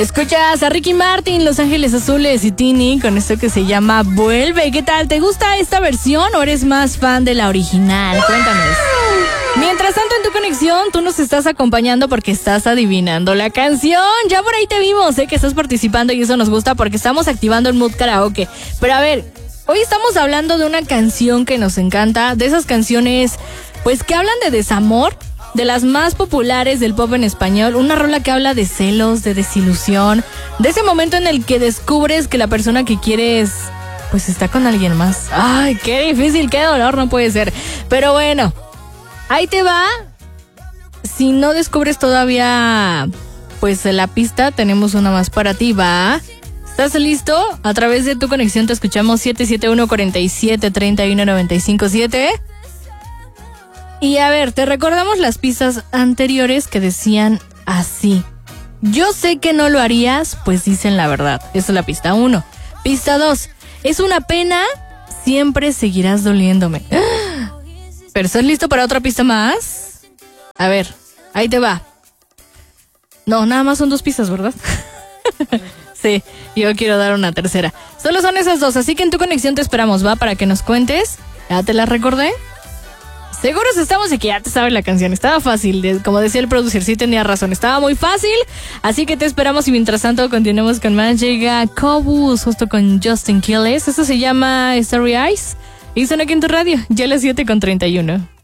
Escuchas a Ricky Martin, Los Ángeles Azules y Tini con esto que se llama Vuelve. ¿Qué tal? ¿Te gusta esta versión o eres más fan de la original? Cuéntanos. Mientras tanto, en tu conexión, tú nos estás acompañando porque estás adivinando la canción. Ya por ahí te vimos, que estás participando y eso nos gusta porque estamos activando el mood karaoke. Pero a ver, hoy estamos hablando de una canción que nos encanta, de esas canciones, pues, que hablan de desamor, de las más populares del pop en español. Una rola que habla de celos, de desilusión, de ese momento en el que descubres que la persona que quieres, pues, está con alguien más. Ay, qué difícil, qué dolor, no puede ser. Pero bueno, ahí te va. Si no descubres todavía, pues, la pista, tenemos una más para ti, ¿va? ¿Estás listo? A través de tu conexión te escuchamos 771-47-31-95-7. Y a ver, te recordamos las pistas anteriores que decían así. Yo sé que no lo harías, pues dicen la verdad. Esa es la pista 1. Pista 2. Es una pena, siempre seguirás doliéndome. ¿Pero estás listo para otra pista más? A ver, ahí te va. No, nada más son 2 pistas, ¿verdad? Sí, yo quiero dar una tercera. Solo son esas 2, así que en tu conexión te esperamos, ¿va? Para que nos cuentes. ¿Ya te las recordé? Seguros estamos de que ya te sabes la canción. Estaba fácil, como decía el producer, sí tenía razón. Estaba muy fácil, así que te esperamos y mientras tanto continuemos con más. Llega Cobus, justo con Justin Quiles. Esto se llama Starry Eyes y suena aquí en tu radio, ya a las 7:31.